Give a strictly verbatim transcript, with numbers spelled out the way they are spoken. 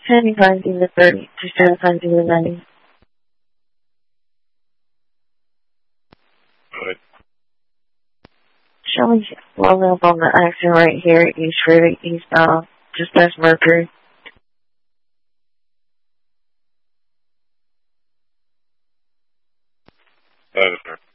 seventy-five to the thirty to seventy-five to the ninety. Good. Show me low up on the accident right here, East Freeway, eastbound, just past Mercury. That is correct.